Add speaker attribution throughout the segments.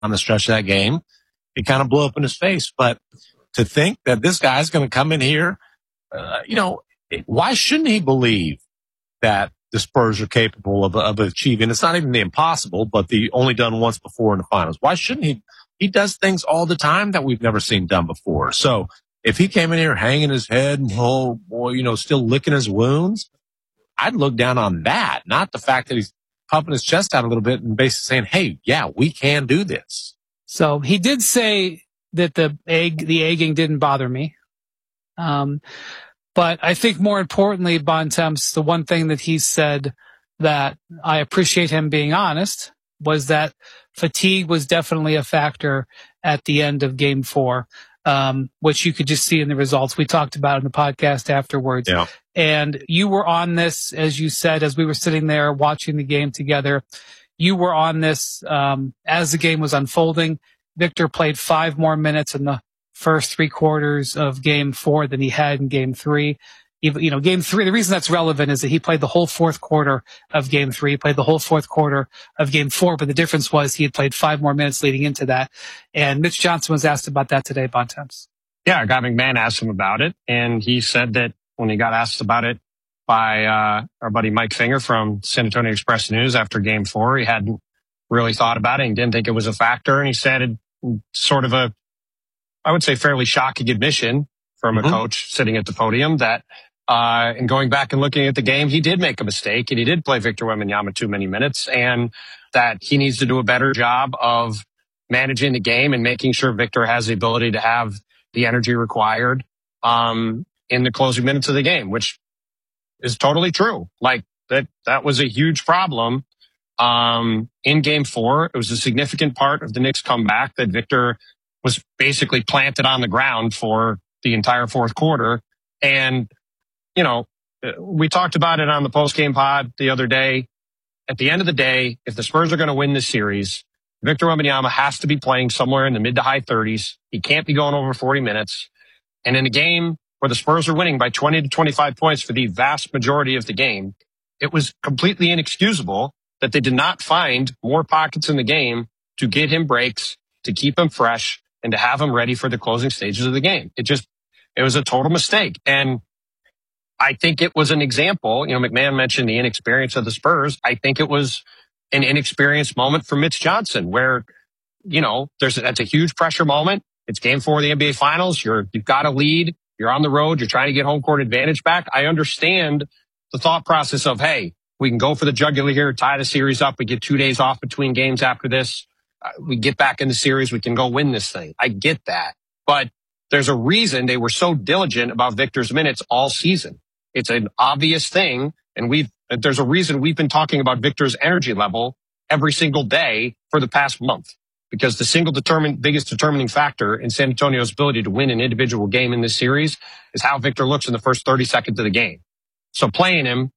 Speaker 1: the stretch of that game, it kind of blew up in his face. But to think that this guy's going to come in here, why shouldn't he believe that the Spurs are capable of achieving? It's not even the impossible, but the only done once before in the finals. Why shouldn't he? He does things all the time that we've never seen done before. So if he came in here hanging his head and, still licking his wounds, I'd look down on that, not the fact that he's pumping his chest out a little bit and basically saying, hey, yeah, we can do this.
Speaker 2: So he did say that the egging didn't bother me. But I think more importantly, Bontemps, the one thing that he said that I appreciate him being honest was that fatigue was definitely a factor at the end of Game 4, which you could just see in the results. We talked about in the podcast afterwards.
Speaker 1: Yeah.
Speaker 2: And you were on this, as you said, as we were sitting there watching the game together. You were on this as the game was unfolding. Victor played 5 more minutes in the first 3 quarters of Game 4 than he had in Game 3. Game 3, the reason that's relevant is that he played the whole 4th quarter of Game 3, played the whole 4th quarter of Game 4, but the difference was he had played 5 more minutes leading into that. And Mitch Johnson was asked about that today, Bontemps.
Speaker 3: Yeah, Guy McMahon asked him about it, and he said that when he got asked about it by our buddy Mike Finger from San Antonio Express News after Game 4, he hadn't really thought about it and didn't think it was a factor. And he said it sort of I would say fairly shocking admission from a coach sitting at the podium that in going back and looking at the game, he did make a mistake and he did play Victor Wembanyama too many minutes, and that he needs to do a better job of managing the game and making sure Victor has the ability to have the energy required in the closing minutes of the game, which is totally true. Like that was a huge problem in Game 4. It was a significant part of the Knicks' comeback that Victor was basically planted on the ground for the entire 4th quarter. And, we talked about it on the post-game pod the other day. At the end of the day, if the Spurs are going to win this series, Victor Wembanyama has to be playing somewhere in the mid to high 30s. He can't be going over 40 minutes. And in a game where the Spurs are winning by 20 to 25 points for the vast majority of the game, it was completely inexcusable that they did not find more pockets in the game to get him breaks, to keep him fresh, and to have him ready for the closing stages of the game. It was a total mistake. And I think it was an example. McMahon mentioned the inexperience of the Spurs. I think it was an inexperienced moment for Mitch Johnson where, that's a huge pressure moment. It's Game 4 of the NBA Finals. You've got a lead. You're on the road. You're trying to get home court advantage back. I understand the thought process of, hey, we can go for the jugular here, tie the series up. We get 2 days off between games after this. We get back in the series. We can go win this thing. I get that. But there's a reason they were so diligent about Victor's minutes all season. It's an obvious thing. And there's a reason we've been talking about Victor's energy level every single day for the past month, because the single biggest determining factor in San Antonio's ability to win an individual game in this series is how Victor looks in the first 30 seconds of the game. So playing him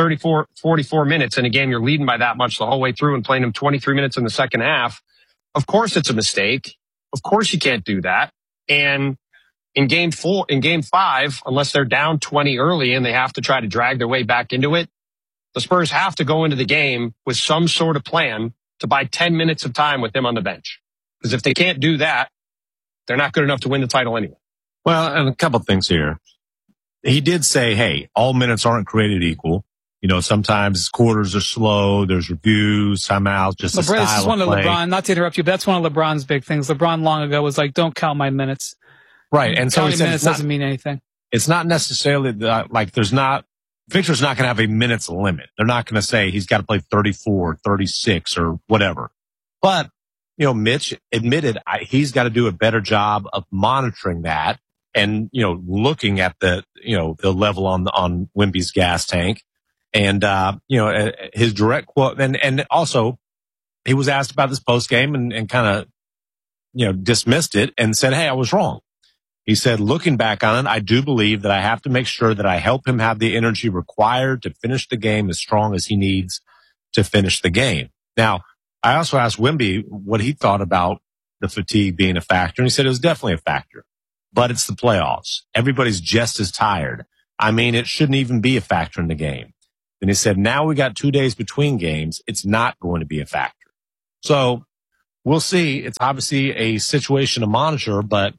Speaker 3: 44 minutes in a game you're leading by that much the whole way through and playing him 23 minutes in the second half, of course it's a mistake. Of course you can't do that. And in Game 5, unless they're down 20 early and they have to try to drag their way back into it, the Spurs have to go into the game with some sort of plan to buy 10 minutes of time with him on the bench. Because if they can't do that, they're not good enough to win the title anyway.
Speaker 1: Well, and a couple things here. He did say, hey, all minutes aren't created equal. Sometimes quarters are slow. There's reviews, timeouts, just the style
Speaker 2: this is one
Speaker 1: of play.
Speaker 2: LeBron, not to interrupt you, but that's one of LeBron's big things. LeBron long ago was like, don't count my minutes.
Speaker 1: Right. And so he said
Speaker 2: minutes doesn't mean anything.
Speaker 1: It's not necessarily Victor's not going to have a minutes limit. They're not going to say he's got to play 34, 36 or whatever. But, Mitch admitted he's got to do a better job of monitoring that and, looking at the level on Wemby's gas tank. And, his direct quote, and also he was asked about this post game and kind of, dismissed it and said, hey, I was wrong. He said, looking back on it, I do believe that I have to make sure that I help him have the energy required to finish the game as strong as he needs to finish the game. Now, I also asked Wemby what he thought about the fatigue being a factor, and he said it was definitely a factor. But it's the playoffs. Everybody's just as tired. I mean, it shouldn't even be a factor in the game. And he said, now we got 2 days between games. It's not going to be a factor. So we'll see. It's obviously a situation to monitor, but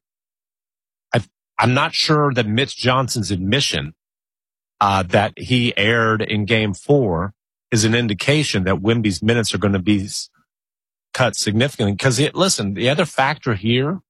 Speaker 1: I'm not sure that Mitch Johnson's admission that he aired in Game 4 is an indication that Wemby's minutes are going to be cut significantly. Because listen, the other factor here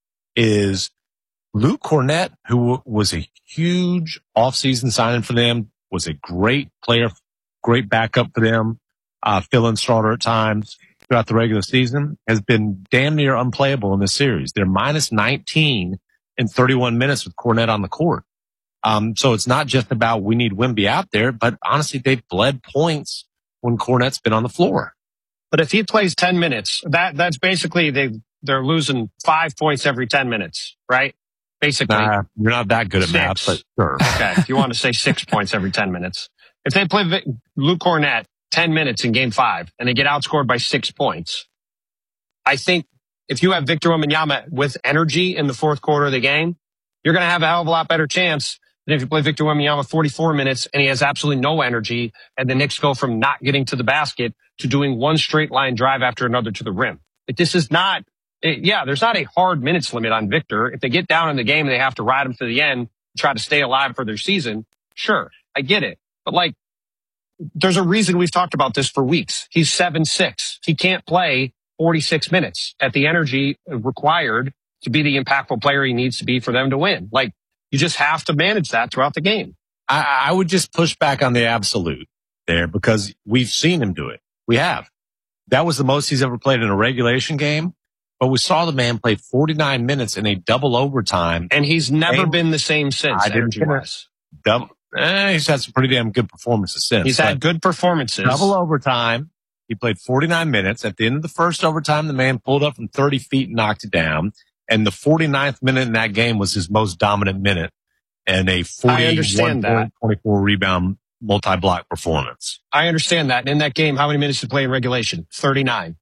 Speaker 1: is Luke Cornett, who was a huge offseason signing for them, was a great player, great backup for them, fill-in starter at times throughout the regular season, has been damn near unplayable in this series. They're minus 19 in 31 minutes with Cornett on the court. So it's not just about we need Wemby out there, but honestly, they've bled points when Cornett's been on the floor.
Speaker 3: But if he plays 10 minutes, that's basically they're losing 5 points every 10 minutes, right? Basically.
Speaker 1: You're not that good at math, but sure.
Speaker 3: Okay. If you want to say 6 points every 10 minutes. If they play Luke Cornett 10 minutes in Game 5 and they get outscored by 6 points, I think if you have Victor Wembanyama with energy in the fourth quarter of the game, you're going to have a hell of a lot better chance than if you play Victor Wembanyama 44 minutes and he has absolutely no energy and the Knicks go from not getting to the basket to doing one straight line drive after another to the rim. This is not, there's not a hard minutes limit on Victor. If they get down in the game and they have to ride him to the end, try to stay alive for their season, sure, I get it. But there's a reason we've talked about this for weeks. He's 7'6". He can't play 46 minutes at the energy required to be the impactful player he needs to be for them to win. You just have to manage that throughout the game.
Speaker 1: I would just push back on the absolute there because we've seen him do it. We have. That was the most he's ever played in a regulation game, but we saw the man play 49 minutes in a double overtime.
Speaker 3: And he's never been the same since, energy-wise.
Speaker 1: He's had some pretty damn good performances since.
Speaker 3: He's had good performances.
Speaker 1: Double overtime. He played 49 minutes. At the end of the first overtime, the man pulled up from 30 feet and knocked it down. And the 49th minute in that game was his most dominant minute and a 24 rebound multi-block performance.
Speaker 3: I understand that. And in that game, how many minutes did he play in regulation? 39.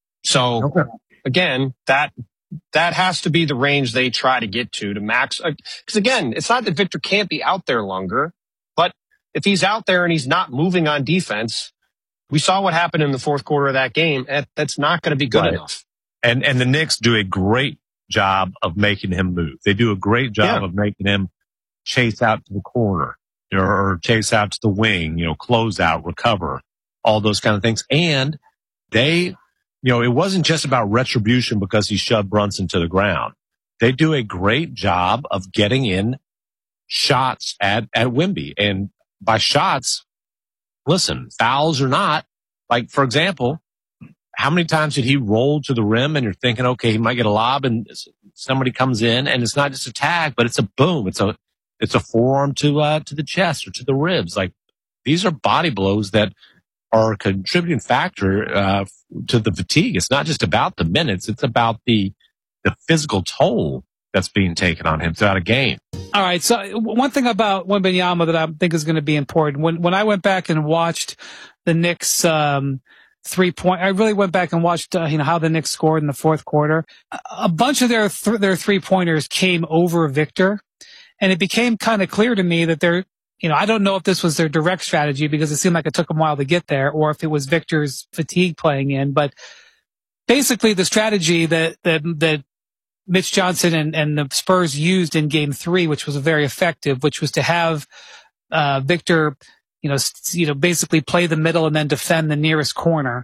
Speaker 3: So again, that has to be the range they try to get to max. Because again, it's not that Victor can't be out there longer, but if he's out there and he's not moving on defense, we saw what happened in the fourth quarter of that game. That's not going to be good enough.
Speaker 1: And the Knicks do a great job of making him move. They do a great job of making him chase out to the corner or chase out to the wing, close out, recover, all those kind of things. And they, it wasn't just about retribution because he shoved Brunson to the ground. They do a great job of getting in shots at Wemby. And by shots, listen, fouls or not, for example, how many times did he roll to the rim and you're thinking, okay, he might get a lob and somebody comes in and it's not just a tag, but it's a boom. It's a forearm to the chest or to the ribs. These are body blows that are a contributing factor, to the fatigue. It's not just about the minutes. It's about the physical toll that's being taken on him throughout a game.
Speaker 2: All right. So one thing about Wembanyama that I think is going to be important, when I went back and watched the Knicks, 3-point, I really went back and watched, how the Knicks scored in the fourth quarter. A bunch of their 3-pointers came over Victor, and it became kind of clear to me that they're, I don't know if this was their direct strategy because it seemed like it took them a while to get there, or if it was Victor's fatigue playing in. But basically, the strategy that Mitch Johnson and the Spurs used in Game 3, which was very effective, which was to have Victor, basically play the middle and then defend the nearest corner.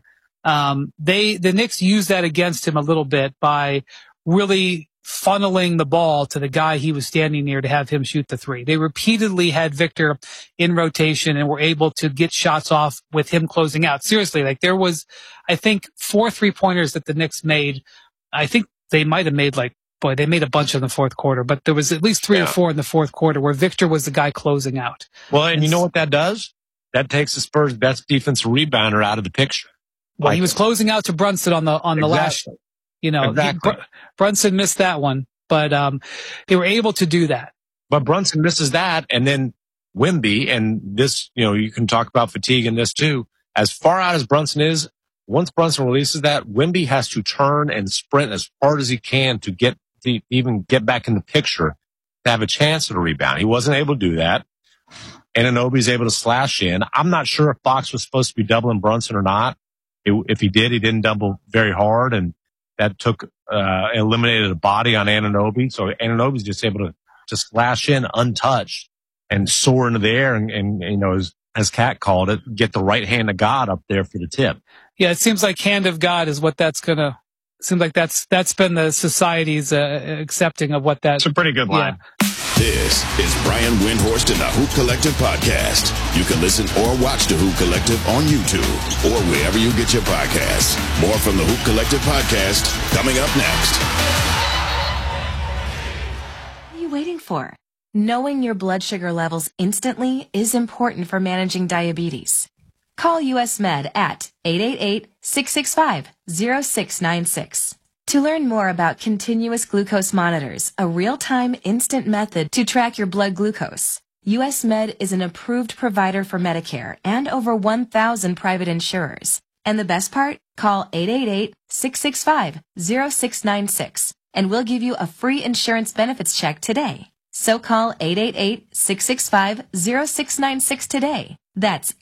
Speaker 2: The Knicks used that against him a little bit by really funneling the ball to the guy he was standing near to have him shoot the three. They repeatedly had Victor in rotation and were able to get shots off with him closing out. Seriously, there was, I think, 4 3-pointers that the Knicks made. I think they might have made they made a bunch in the fourth quarter, but there was at least 3 or 4 in the fourth quarter where Victor was the guy closing out.
Speaker 1: Well, and you know what that does? That takes the Spurs' best defensive rebounder out of the picture.
Speaker 2: Well, he was closing out to Brunson on the last,
Speaker 1: Exactly.
Speaker 2: Brunson missed that one, but they were able to do that.
Speaker 1: But Brunson misses that, and then Wemby, and this, you can talk about fatigue in this too. As far out as Brunson is, once Brunson releases that, Wemby has to turn and sprint as hard as he can to even get back in the picture to have a chance at a rebound. He wasn't able to do that. Anunoby's able to slash in. I'm not sure if Fox was supposed to be doubling Brunson or not. If he did, he didn't double very hard. And that eliminated a body on Anunoby. So Anunoby's just able to slash in untouched and soar into the air and as Kat called it, get the right hand of God up there for the tip.
Speaker 2: Yeah, it seems like hand of God is what that's gonna. Seems like that's been the society's accepting of what that.
Speaker 3: It's a pretty good line.
Speaker 2: Yeah.
Speaker 4: This is Brian Windhorst and the Hoop Collective podcast. You can listen or watch the Hoop Collective on YouTube or wherever you get your podcasts. More from the Hoop Collective podcast coming up next.
Speaker 5: What are you waiting for? Knowing your blood sugar levels instantly is important for managing diabetes. Call US Med at 888-665-0696. To learn more about continuous glucose monitors, a real-time instant method to track your blood glucose, US Med is an approved provider for Medicare and over 1,000 private insurers. And the best part? Call 888-665-0696 and we'll give you a free insurance benefits check today. So call 888-665-0696 today. That's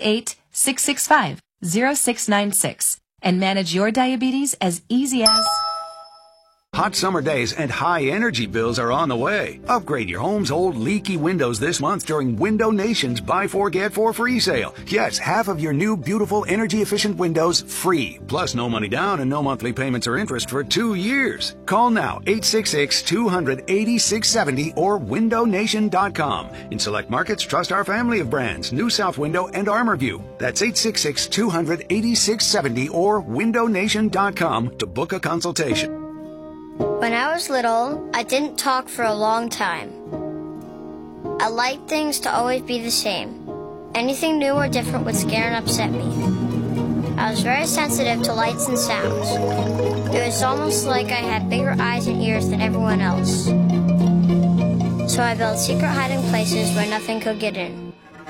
Speaker 5: 888-665-0696. And manage your diabetes as easy as...
Speaker 6: Hot summer days and high energy bills are on the way. Upgrade your home's old leaky windows this month during Window Nation's Buy 4 Get 4 free sale. Yes, half of your new beautiful energy efficient windows free. Plus no money down and no monthly payments or interest for 2 years. Call now 866-200-8670 or windownation.com. In select markets, trust our family of brands, New South Window and ArmorView. That's 866-200-8670 or windownation.com to book a consultation.
Speaker 7: When I was little, I didn't talk for a long time. I liked things to always be the same. Anything new or different would scare and upset me. I was very sensitive to lights and sounds. It was almost like I had bigger eyes and ears than everyone else. So I built secret hiding places where nothing could get in.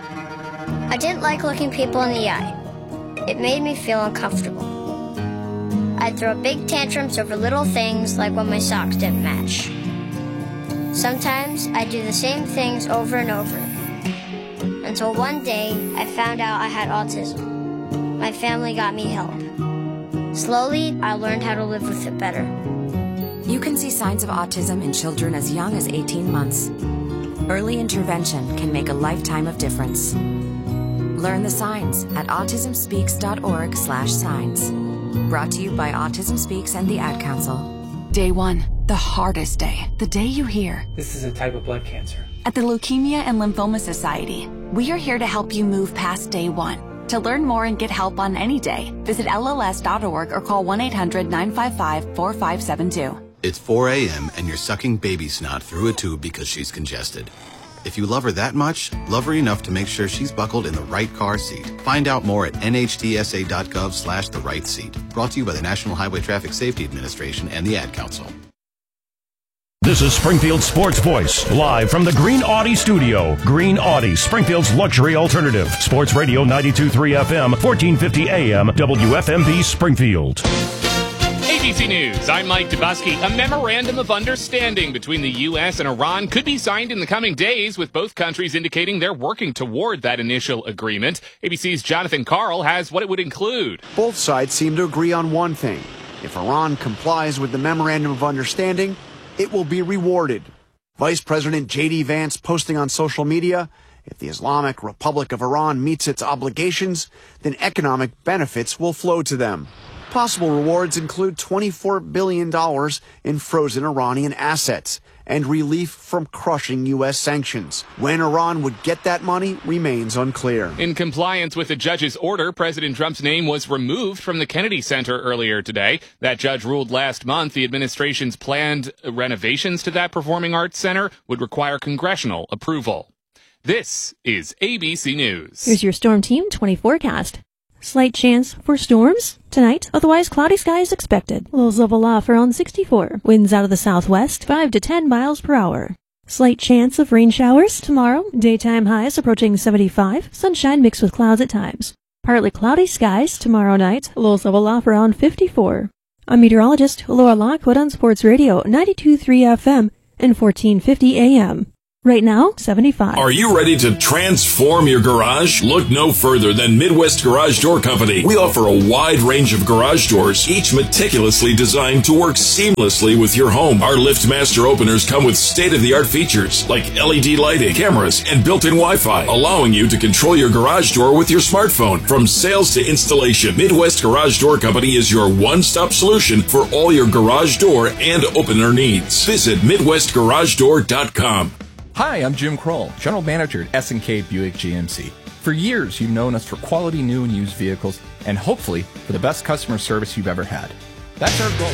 Speaker 7: I didn't like looking people in the eye. It made me feel uncomfortable. I'd throw big tantrums over little things like when my socks didn't match. Sometimes I'd do the same things over and over. Until one day, I found out I had autism. My family got me help. Slowly, I learned how to live with it better.
Speaker 5: You can see signs of autism in children as young as 18 months. Early intervention can make a lifetime of difference. Learn the signs at autismspeaks.org/signs. Brought to you by Autism Speaks and the Ad Council.
Speaker 8: Day 1, the hardest day, the day you hear.
Speaker 9: This is a type of blood cancer.
Speaker 8: At the Leukemia and Lymphoma Society, we are here to help you move past day 1. To learn more and get help on any day, visit LLS.org or call 1-800-955-4572.
Speaker 10: It's 4 a.m. and you're sucking baby snot through a tube because she's congested. If you love her that much, love her enough to make sure she's buckled in the right car seat. Find out more at nhtsa.gov/the right seat. Brought to you by the National Highway Traffic Safety Administration and the Ad Council.
Speaker 11: This is Springfield Sports Voice, live from the Green Audi studio. Green Audi, Springfield's luxury alternative. Sports Radio 92.3 FM, 1450 AM, WFMB Springfield.
Speaker 12: ABC News, I'm Mike Dubusky. A memorandum of understanding between the U.S. and Iran could be signed in the coming days, with both countries indicating they're working toward that initial agreement. ABC's Jonathan Karl has what it would include.
Speaker 13: Both sides seem to agree on one thing. If Iran complies with the memorandum of understanding, it will be rewarded. Vice President J.D. Vance posting on social media, if the Islamic Republic of Iran meets its obligations, then economic benefits will flow to them. Possible rewards include $24 billion in frozen Iranian assets and relief from crushing U.S. sanctions. When Iran would get that money remains unclear.
Speaker 12: In compliance with the judge's order, President Trump's name was removed from the Kennedy Center earlier today. That judge ruled last month the administration's planned renovations to that performing arts center would require congressional approval. This is ABC News.
Speaker 14: Here's your Storm Team 20 forecast. Slight chance for storms tonight, otherwise cloudy skies expected. Lows level off around 64. Winds out of the southwest, 5 to 10 miles per hour. Slight chance of rain showers tomorrow. Daytime highs approaching 75. Sunshine mixed with clouds at times. Partly cloudy skies tomorrow night. Lows level off around 54. I'm meteorologist Laura Lockwood on Sports Radio 92.3 FM and 1450 AM. Right now, $75.
Speaker 9: Are you ready to transform your garage? Look no further than Midwest Garage Door Company. We offer a wide range of garage doors, each meticulously designed to work seamlessly with your home. Our LiftMaster openers come with state-of-the-art features like LED lighting, cameras, and built-in Wi-Fi, allowing you to control your garage door with your smartphone. From sales to installation, Midwest Garage Door Company is your one-stop solution for all your garage door and opener needs. Visit MidwestGarageDoor.com.
Speaker 15: Hi, I'm Jim Kroll, General Manager at S&K Buick GMC. For years, you've known us for quality new and used vehicles, and hopefully for the best customer service you've ever had. That's our goal.